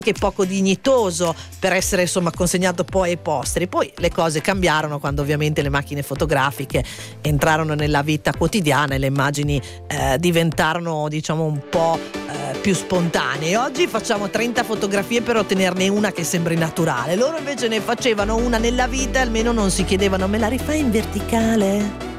che poco dignitoso per essere insomma consegnato poi ai posteri. Poi le cose cambiarono quando ovviamente le macchine fotografiche entrarono nella vita quotidiana e le immagini diventarono diciamo un po' più spontanee. Oggi facciamo 30 fotografie per ottenerne una che sembri naturale. Loro invece ne facevano una nella vita e almeno non si chiedevano: me la rifai in verticale?